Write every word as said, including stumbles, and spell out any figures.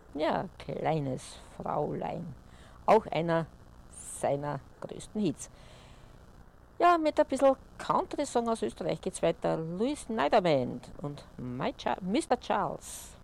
Ja, kleines Fraulein. Auch einer seiner größten Hits. Ja, mit ein bisschen Country-Song aus Österreich geht's weiter. Louis Niederband und My Cha- Mister Charles.